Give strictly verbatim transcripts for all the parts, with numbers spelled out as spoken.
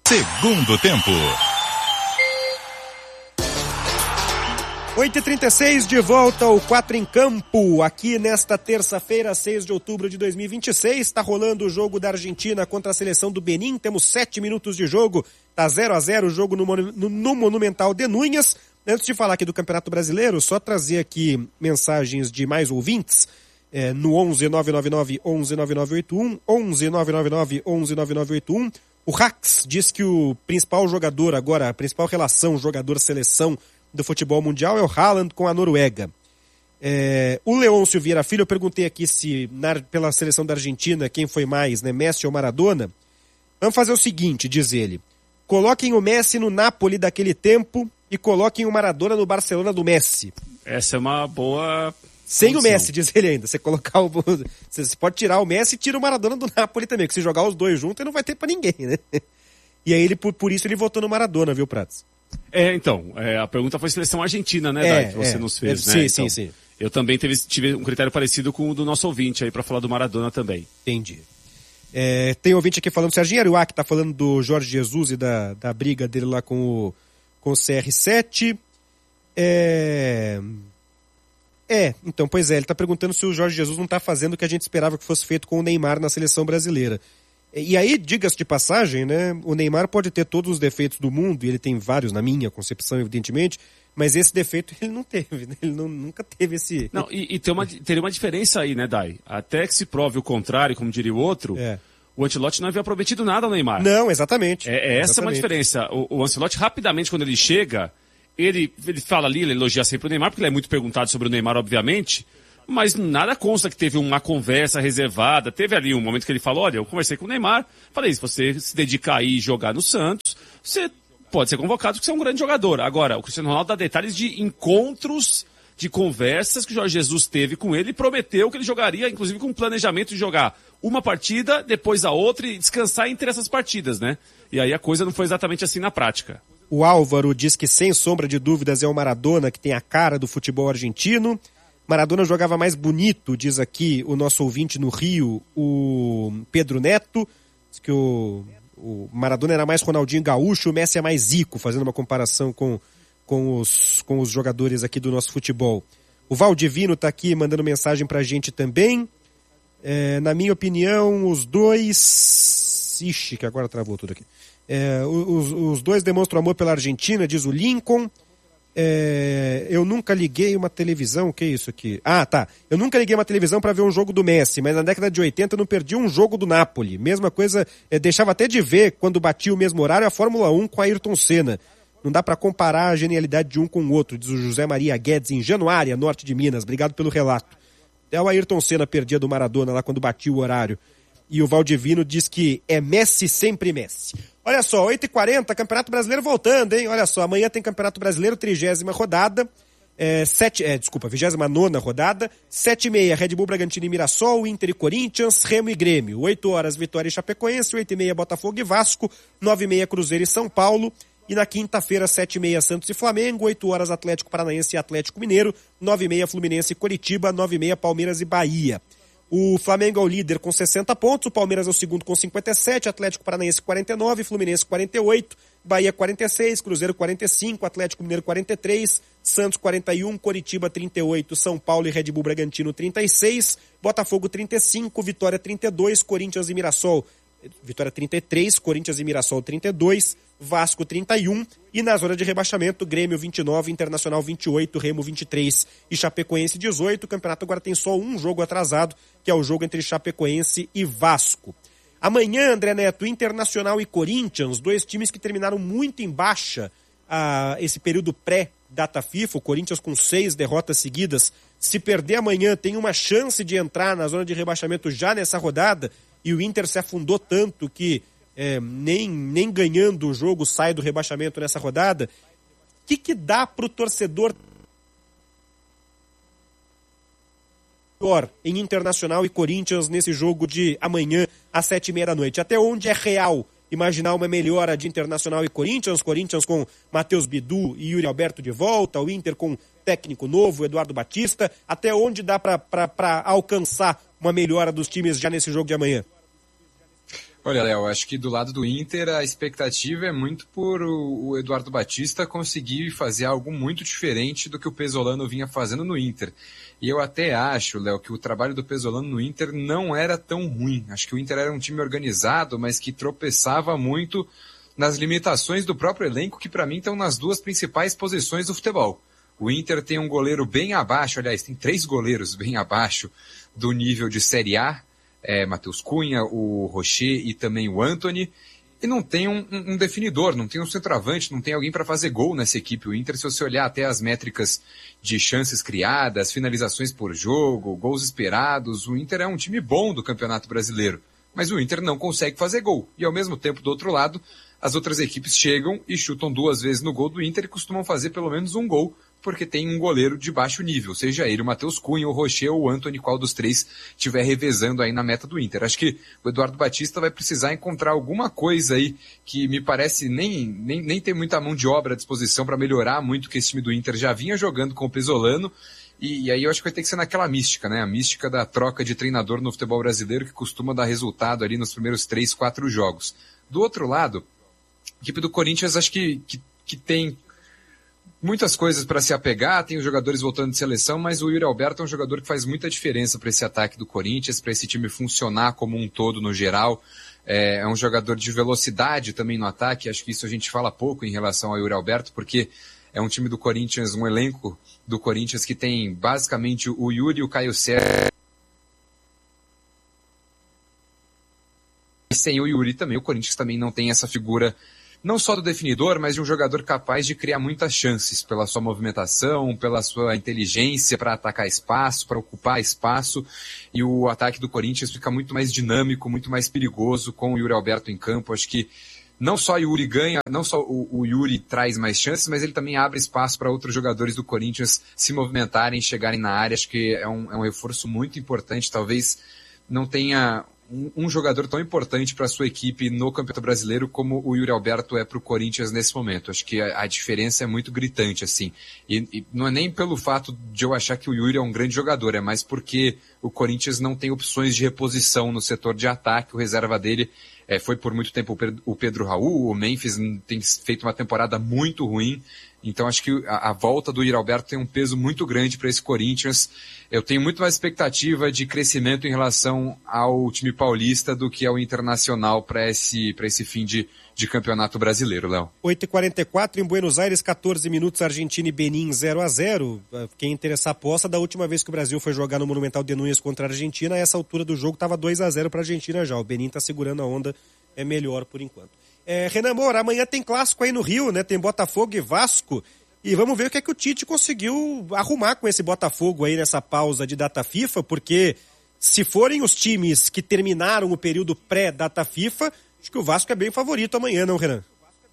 Segundo tempo. oito e trinta e seis, de volta ao quatro em Campo, aqui nesta terça-feira, seis de outubro de dois mil e vinte e seis, está rolando o jogo da Argentina contra a seleção do Benin, temos sete minutos de jogo, tá zero a zero o jogo no, no, no Monumental de Núñez. Antes de falar aqui do Campeonato Brasileiro, só trazer aqui mensagens de mais ouvintes, é, no onze nove nove nove, onze nove nove oito um, onze nove nove nove, onze nove nove oito um, o Rax diz que o principal jogador agora, a principal relação jogador-seleção do futebol mundial é o Haaland com a Noruega. É, o Leôncio Vieira Filho, eu perguntei aqui se na, pela seleção da Argentina quem foi mais, né, Messi ou Maradona. Vamos fazer o seguinte, diz ele, coloquem o Messi no Napoli daquele tempo e coloquem o Maradona no Barcelona do Messi. Essa é uma boa... Sem o Messi, diz ele ainda. Você colocar o... Você pode tirar o Messi e tira o Maradona do Napoli também, porque se jogar os dois juntos, não vai ter pra ninguém, né? E aí, ele, por, por isso, ele votou no Maradona, viu, Prats? É, então, é, a pergunta foi seleção argentina, né, é, Dai, que você é, nos fez, é, né? Sim, então, sim, sim. Eu também teve, tive um critério parecido com o do nosso ouvinte aí, pra falar do Maradona também. Entendi. É, tem ouvinte aqui falando, o Serginho Aruac tá falando do Jorge Jesus e da, da briga dele lá com o, com o C R sete. É... É, então, pois é, ele tá perguntando se o Jorge Jesus não tá fazendo o que a gente esperava que fosse feito com o Neymar na seleção brasileira. E aí, diga-se de passagem, né, o Neymar pode ter todos os defeitos do mundo, e ele tem vários na minha concepção, evidentemente, mas esse defeito ele não teve, né? Ele não, nunca teve esse... Não, e, e tem uma, teria uma diferença aí, né, Dai? Até que se prove o contrário, como diria o outro, é. o Ancelotti não havia prometido nada ao Neymar. Não, exatamente. É, é essa exatamente. uma diferença. O, o Ancelotti, rapidamente, quando ele chega, ele, ele fala ali, ele elogia sempre o Neymar, porque ele é muito perguntado sobre o Neymar, obviamente, mas nada consta que teve uma conversa reservada. Teve ali um momento que ele falou, olha, eu conversei com o Neymar, falei, se você se dedicar aí e jogar no Santos, você pode ser convocado porque você é um grande jogador. Agora, o Cristiano Ronaldo dá detalhes de encontros, de conversas que o Jorge Jesus teve com ele e prometeu que ele jogaria, inclusive com um planejamento de jogar uma partida, depois a outra e descansar entre essas partidas, né? E aí a coisa não foi exatamente assim na prática. O Álvaro diz que, sem sombra de dúvidas, é o Maradona que tem a cara do futebol argentino. Maradona jogava mais bonito, diz aqui o nosso ouvinte no Rio, o Pedro Neto. Diz que o, o Maradona era mais Ronaldinho Gaúcho, o Messi é mais Zico, fazendo uma comparação com, com, os, com os jogadores aqui do nosso futebol. O Valdivino tá aqui mandando mensagem pra gente também. É, na minha opinião, os dois... Ixi, que agora travou tudo aqui. É, os, os dois demonstram amor pela Argentina, diz o Lincoln. É, eu nunca liguei uma televisão, o que é isso aqui? Ah, tá. Eu nunca liguei uma televisão para ver um jogo do Messi, mas na década de oitenta eu não perdi um jogo do Napoli. Mesma coisa, é, deixava até de ver, quando batia o mesmo horário, a Fórmula um com a Ayrton Senna. Não dá para comparar a genialidade de um com o outro, diz o José Maria Guedes, em Januária, norte de Minas. Obrigado pelo relato. Até o Ayrton Senna perdia do Maradona lá quando batia o horário. E o Valdivino diz que é Messi, sempre Messi. Olha só, oito e quarenta, Campeonato Brasileiro voltando, hein? Olha só, amanhã tem Campeonato Brasileiro, trigésima rodada, é, sete, é, desculpa, vigésima nona rodada, sete e meia, Red Bull, Bragantino e Mirassol, Inter e Corinthians, Remo e Grêmio, oito horas, Vitória e Chapecoense, oito e meia, Botafogo e Vasco, nove e meia, Cruzeiro e São Paulo, e na quinta-feira, sete e meia, Santos e Flamengo, oito horas, Atlético Paranaense e Atlético Mineiro, nove e meia, Fluminense e Coritiba, nove e meia, Palmeiras e Bahia. O Flamengo é o líder com sessenta pontos, o Palmeiras é o segundo com cinquenta e sete, Atlético Paranaense quarenta e nove, Fluminense quarenta e oito, Bahia quarenta e seis, Cruzeiro quarenta e cinco, Atlético Mineiro quarenta e três, Santos quarenta e um, Coritiba trinta e oito, São Paulo e Red Bull Bragantino trinta e seis, Botafogo trinta e cinco, Vitória trinta e dois, Corinthians e Mirassol, Vitória trinta e três, Corinthians e Mirassol trinta e dois, Vasco trinta e um, e na zona de rebaixamento, Grêmio vinte e nove, Internacional vinte e oito, Remo vinte e três e Chapecoense dezoito. O campeonato agora tem só um jogo atrasado, que é o jogo entre Chapecoense e Vasco. Amanhã, André Neto, Internacional e Corinthians, dois times que terminaram muito em baixa ah, esse período pré-data FIFA, o Corinthians com seis derrotas seguidas. Se perder amanhã, tem uma chance de entrar na zona de rebaixamento já nessa rodada, e o Inter se afundou tanto que é, nem, nem ganhando o jogo sai do rebaixamento nessa rodada. O que, que dá pro torcedor em Internacional e Corinthians nesse jogo de amanhã às sete e meia da noite? Até onde é real imaginar uma melhora de Internacional e Corinthians? Corinthians com Matheus Bidu e Yuri Alberto de volta, o Inter com técnico novo, Eduardo Batista. Até onde dá para alcançar uma melhora dos times já nesse jogo de amanhã? Olha, Léo, acho que do lado do Inter a expectativa é muito por o, o Eduardo Batista conseguir fazer algo muito diferente do que o Pesolano vinha fazendo no Inter. E eu até acho, Léo, que o trabalho do Pesolano no Inter não era tão ruim. Acho que o Inter era um time organizado, mas que tropeçava muito nas limitações do próprio elenco, que para mim estão nas duas principais posições do futebol. O Inter tem um goleiro bem abaixo, aliás, tem três goleiros bem abaixo do nível de Série A, É, Matheus Cunha, o Rocher e também o Antony, e não tem um, um, um definidor, não tem um centroavante, não tem alguém para fazer gol nessa equipe. O Inter, se você olhar até as métricas de chances criadas, finalizações por jogo, gols esperados, o Inter é um time bom do Campeonato Brasileiro, mas o Inter não consegue fazer gol. E ao mesmo tempo, do outro lado, as outras equipes chegam e chutam duas vezes no gol do Inter e costumam fazer pelo menos um gol, porque tem um goleiro de baixo nível, seja ele o Matheus Cunha, o Rocher ou o Antony, qual dos três estiver revezando aí na meta do Inter. Acho que o Eduardo Batista vai precisar encontrar alguma coisa aí que me parece nem, nem, nem ter muita mão de obra à disposição para melhorar muito o que esse time do Inter já vinha jogando com o Pesolano, e, e aí eu acho que vai ter que ser naquela mística, né? A mística da troca de treinador no futebol brasileiro, que costuma dar resultado ali nos primeiros três, quatro jogos. Do outro lado, a equipe do Corinthians acho que, que, que tem muitas coisas para se apegar, tem os jogadores voltando de seleção, mas o Yuri Alberto é um jogador que faz muita diferença para esse ataque do Corinthians, para esse time funcionar como um todo no geral. É, é um jogador de velocidade também no ataque, acho que isso a gente fala pouco em relação ao Yuri Alberto, porque é um time do Corinthians, um elenco do Corinthians que tem basicamente o Yuri e o Caio Sérgio. E sem o Yuri também, o Corinthians também não tem essa figura não só do definidor, mas de um jogador capaz de criar muitas chances pela sua movimentação, pela sua inteligência para atacar espaço, para ocupar espaço, e o ataque do Corinthians fica muito mais dinâmico, muito mais perigoso com o Yuri Alberto em campo. Acho que não só o Yuri ganha, não só o, o Yuri traz mais chances, mas ele também abre espaço para outros jogadores do Corinthians se movimentarem, chegarem na área. Acho que é um, é um reforço muito importante, talvez não tenha um jogador tão importante para a sua equipe no Campeonato Brasileiro como o Yuri Alberto é para o Corinthians nesse momento. Acho que a, a diferença é muito gritante, assim. E, e não é nem pelo fato de eu achar que o Yuri é um grande jogador, é mais porque o Corinthians não tem opções de reposição no setor de ataque. O reserva dele é, foi por muito tempo o Pedro Raul, o Memphis tem feito uma temporada muito ruim. Então acho que a, a volta do Yuri Alberto tem um peso muito grande para esse Corinthians. Eu tenho muito mais expectativa de crescimento em relação ao time paulista do que ao Internacional para esse, para esse fim de, de campeonato brasileiro, Léo. oito e quarenta e quatro em Buenos Aires, catorze minutos, Argentina e Benin zero a zero. Quem interessar aposta, da última vez que o Brasil foi jogar no Monumental de Núñez contra a Argentina, a essa altura do jogo estava dois a zero para a Argentina já. O Benin está segurando a onda, é melhor por enquanto. É, Renan Moura, amanhã tem clássico aí no Rio, né? Tem Botafogo e Vasco. E vamos ver o que é que o Tite conseguiu arrumar com esse Botafogo aí nessa pausa de data FIFA, porque se forem os times que terminaram o período pré-data FIFA, acho que o Vasco é bem favorito amanhã, não, Renan?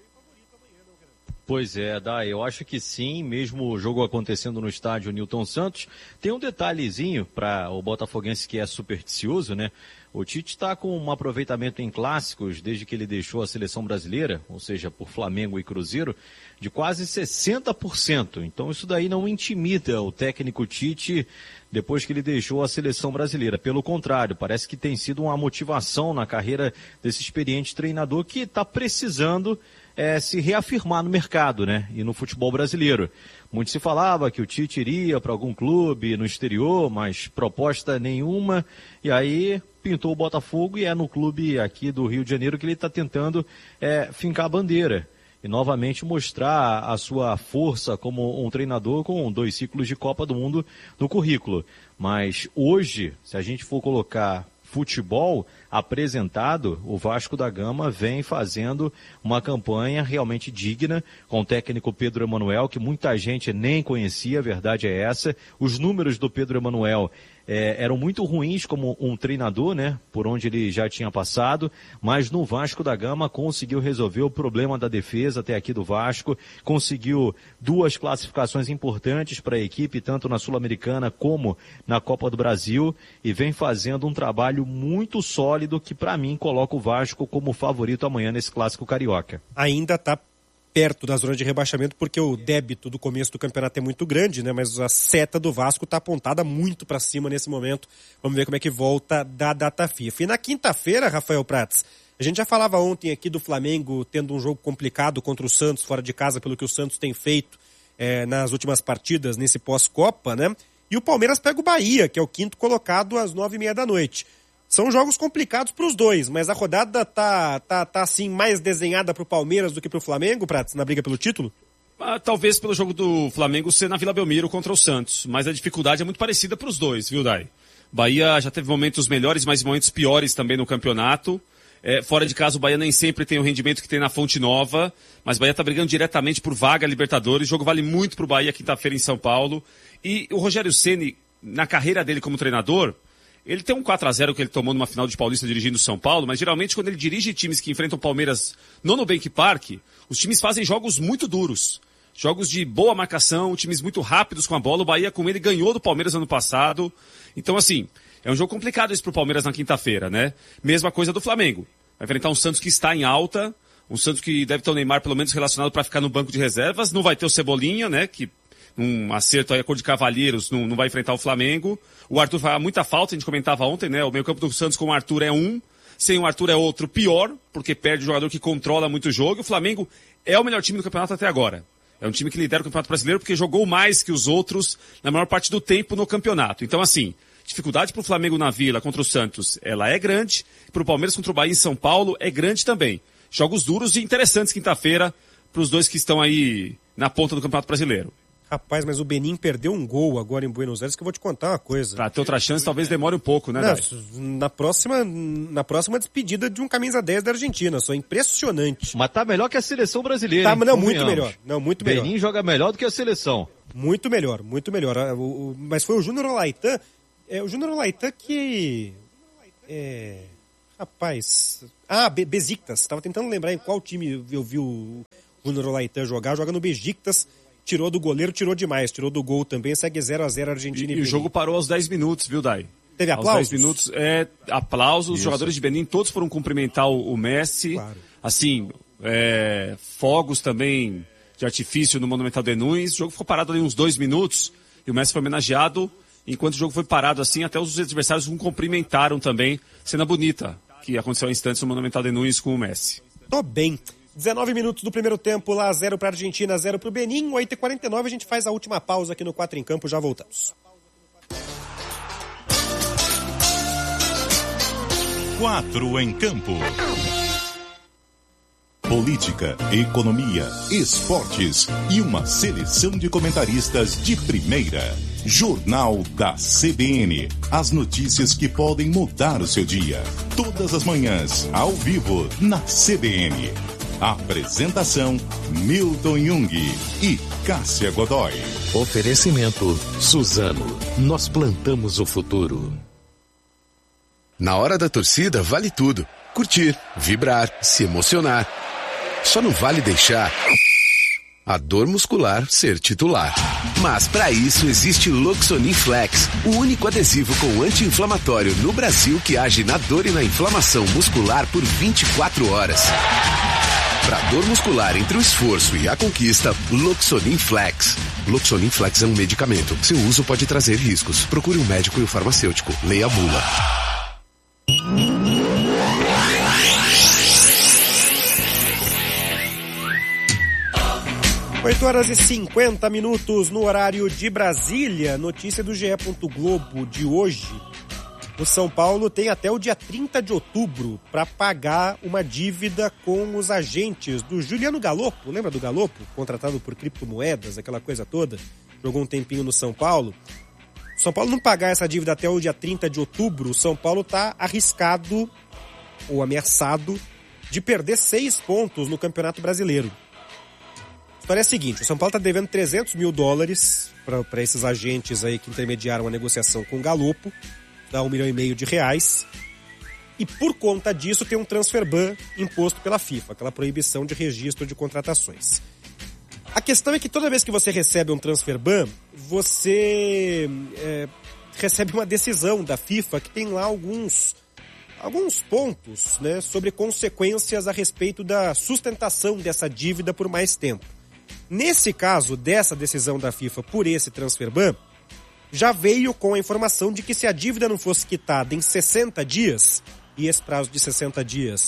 Pois é, Dai, eu acho que sim, mesmo o jogo acontecendo no estádio Newton Santos. Tem um detalhezinho para o botafoguense que é supersticioso, né? O Tite está com um aproveitamento em clássicos desde que ele deixou a seleção brasileira, ou seja, por Flamengo e Cruzeiro, de quase sessenta por cento. Então isso daí não intimida o técnico Tite depois que ele deixou a seleção brasileira. Pelo contrário, parece que tem sido uma motivação na carreira desse experiente treinador que está precisando é, se reafirmar no mercado, né? E no futebol brasileiro. Muito se falava que o Tite iria para algum clube no exterior, mas proposta nenhuma. E aí pintou o Botafogo e é no clube aqui do Rio de Janeiro que ele está tentando é, fincar a bandeira. E novamente mostrar a sua força como um treinador com dois ciclos de Copa do Mundo no currículo. Mas hoje, se a gente for colocar futebol apresentado, o Vasco da Gama vem fazendo uma campanha realmente digna com o técnico Pedro Emanuel, que muita gente nem conhecia, a verdade é essa. Os números do Pedro Emanuel É, eram muito ruins como um treinador, né, por onde ele já tinha passado, mas no Vasco da Gama conseguiu resolver o problema da defesa até aqui do Vasco, conseguiu duas classificações importantes para a equipe, tanto na Sul-Americana como na Copa do Brasil, e vem fazendo um trabalho muito sólido que para mim coloca o Vasco como favorito amanhã nesse clássico carioca. Ainda está perto da zona de rebaixamento, porque o débito do começo do campeonato é muito grande, né? Mas a seta do Vasco está apontada muito para cima nesse momento. Vamos ver como é que volta da data FIFA. E na quinta-feira, Rafael Prats, A gente já falava ontem aqui do Flamengo tendo um jogo complicado contra o Santos fora de casa, pelo que o Santos tem feito é, nas últimas partidas, nesse pós-Copa, né? E o Palmeiras pega o Bahia, que é o quinto colocado às nove e meia da noite. São jogos complicados para os dois, mas a rodada tá, tá, tá assim, mais desenhada para o Palmeiras do que para o Flamengo, Prats, na briga pelo título? Ah, talvez pelo jogo do Flamengo ser na Vila Belmiro contra o Santos, mas a dificuldade é muito parecida para os dois, viu, Dai? Bahia já teve momentos melhores, mas momentos piores também no campeonato. É, fora de casa, o Bahia nem sempre tem o rendimento que tem na Fonte Nova, mas o Bahia está brigando diretamente por vaga Libertadores. O jogo vale muito para o Bahia quinta-feira em São Paulo. E o Rogério Ceni, na carreira dele como treinador, ele tem um quatro a zero que ele tomou numa final de Paulista dirigindo o São Paulo, mas geralmente quando ele dirige times que enfrentam o Palmeiras no Nubank Park, os times fazem jogos muito duros. Jogos de boa marcação, times muito rápidos com a bola. O Bahia com ele ganhou do Palmeiras ano passado. Então, assim, é um jogo complicado esse pro Palmeiras na quinta-feira, né? Mesma coisa do Flamengo. Vai enfrentar um Santos que está em alta, um Santos que deve ter o Neymar pelo menos relacionado para ficar no banco de reservas. Não vai ter o Cebolinha, né? Que um acerto aí a cor de Cavalheiros não, não vai enfrentar o Flamengo. O Arthur faz muita falta, a gente comentava ontem, né? O meio campo do Santos com o Arthur é um. Sem o Arthur é outro pior, porque perde o jogador que controla muito o jogo. E o Flamengo é o melhor time do campeonato até agora. É um time que lidera o Campeonato Brasileiro porque jogou mais que os outros na maior parte do tempo no campeonato. Então, assim, dificuldade para o Flamengo na Vila contra o Santos, ela é grande. Para o Palmeiras contra o Bahia em São Paulo, é grande também. Jogos duros e interessantes quinta-feira para os dois que estão aí na ponta do Campeonato Brasileiro. Rapaz, mas o Benin perdeu um gol agora em Buenos Aires, que eu vou te contar uma coisa. Pra ter outra chance, talvez demore um pouco, né, Dai? Na próxima, na próxima despedida de um camisa dez da Argentina, só impressionante. Mas tá melhor que a seleção brasileira. Tá, não, muito melhor. Não, muito melhor. Benin joga melhor do que a seleção. Muito melhor, muito melhor. O, o, mas foi o Júnior Olaitan, é, o Júnior Olaitan que... É, rapaz... Ah, Be Besiktas. Estava tentando lembrar em qual time eu vi o Júnior Olaitan jogar. Joga no Besiktas. Tirou do goleiro, tirou demais. Tirou do gol também. Segue zero a zero Argentina e, e, e o jogo parou aos dez minutos, viu, Dai? Teve aplausos? Aos dez minutos, é, aplausos. Os jogadores de Benin todos foram cumprimentar o, o Messi. Claro. Assim, é, fogos também de artifício no Monumental de Nunes. O jogo ficou parado ali uns dois minutos e o Messi foi homenageado. Enquanto o jogo foi parado assim, até os adversários o cumprimentaram também. Cena bonita que aconteceu há instantes no Monumental de Nunes com o Messi. Tô bem. dezenove minutos do primeiro tempo, lá zero para a Argentina, zero para o Benin. oito e quarenta e nove, a gente faz a última pausa aqui no quatro em Campo, já voltamos. quatro em Campo. Política, economia, esportes e uma seleção de comentaristas de primeira. Jornal da C B N. As notícias que podem mudar o seu dia. Todas as manhãs, ao vivo, na C B N. Apresentação, Milton Jung e Cássia Godoy. Oferecimento, Suzano. Nós plantamos o futuro. Na hora da torcida, vale tudo. Curtir, vibrar, se emocionar. Só não vale deixar a dor muscular ser titular. Mas para isso existe Loxonin Flex, o único adesivo com anti-inflamatório no Brasil que age na dor e na inflamação muscular por vinte e quatro horas. Para dor muscular entre o esforço e a conquista, Loxonin Flex. Loxonin Flex é um medicamento. Seu uso pode trazer riscos. Procure um médico e o farmacêutico. Leia a bula. oito horas e cinquenta minutos no horário de Brasília. Notícia do G E. Globo de hoje. O São Paulo tem até o dia trinta de outubro para pagar uma dívida com os agentes do Juliano Galopo. Lembra do Galopo? Contratado por criptomoedas, aquela coisa toda. Jogou um tempinho no São Paulo. O São Paulo não pagar essa dívida até o dia trinta de outubro, o São Paulo está arriscado ou ameaçado de perder seis pontos no Campeonato Brasileiro. A história é a seguinte, o São Paulo está devendo trezentos mil dólares para esses agentes aí que intermediaram a negociação com o Galopo, dá um milhão e meio de reais, e por conta disso tem um transfer ban imposto pela FIFA, aquela proibição de registro de contratações. A questão é que toda vez que você recebe um transfer ban, você é, recebe uma decisão da FIFA que tem lá alguns, alguns pontos, né, sobre consequências a respeito da sustentação dessa dívida por mais tempo. Nesse caso, dessa decisão da FIFA por esse transfer ban, já veio com a informação de que se a dívida não fosse quitada em sessenta dias, e esse prazo de sessenta dias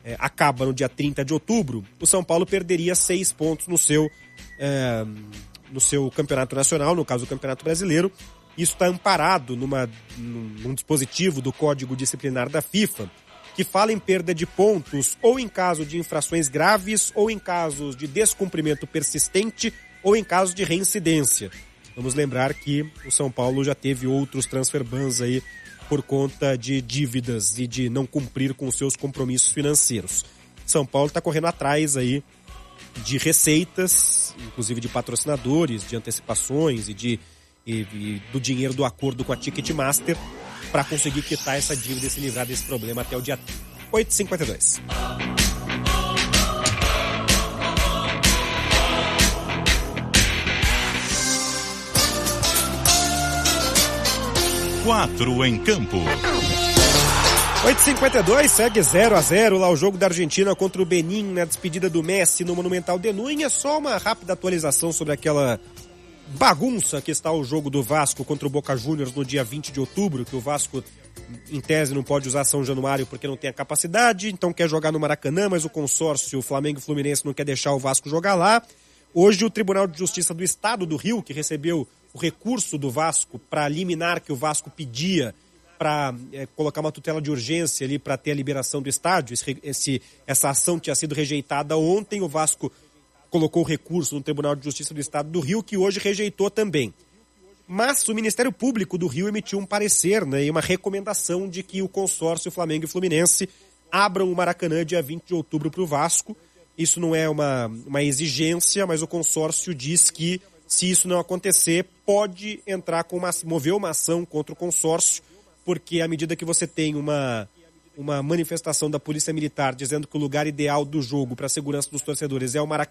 é, acaba no dia trinta de outubro, o São Paulo perderia seis pontos no seu, é, no seu campeonato nacional, no caso do Campeonato Brasileiro. Isso está amparado numa, num dispositivo do Código Disciplinar da FIFA, que fala em perda de pontos ou em caso de infrações graves, ou em casos de descumprimento persistente, ou em caso de reincidência. Vamos lembrar que o São Paulo já teve outros transfer bans aí por conta de dívidas e de não cumprir com seus compromissos financeiros. São Paulo está correndo atrás aí de receitas, inclusive de patrocinadores, de antecipações e, de, e, e do dinheiro do acordo com a Ticketmaster para conseguir quitar essa dívida e se livrar desse problema até o dia oito e cinquenta e dois. Quatro em campo. oito e cinquenta e dois, segue zero a zero lá o jogo da Argentina contra o Benin na despedida do Messi no Monumental de Núñez. Só uma rápida atualização sobre aquela bagunça que está o jogo do Vasco contra o Boca Juniors no dia vinte de outubro, que o Vasco, em tese, não pode usar São Januário porque não tem a capacidade, então quer jogar no Maracanã, mas o consórcio, o Flamengo e o Fluminense não quer deixar o Vasco jogar lá. Hoje o Tribunal de Justiça do Estado do Rio, que recebeu o recurso do Vasco para liminar que o Vasco pedia para é, colocar uma tutela de urgência ali para ter a liberação do estádio. Esse, esse, essa ação tinha sido rejeitada ontem, o Vasco colocou o recurso no Tribunal de Justiça do Estado do Rio, que hoje rejeitou também. Mas o Ministério Público do Rio emitiu um parecer, né, e uma recomendação de que o consórcio Flamengo e Fluminense abram o Maracanã dia vinte de outubro para o Vasco. Isso não é uma, uma exigência, mas o consórcio diz que, se isso não acontecer, pode entrar com uma, mover uma ação contra o consórcio, porque à medida que você tem uma, uma manifestação da Polícia Militar dizendo que o lugar ideal do jogo para a segurança dos torcedores é o Maracanã,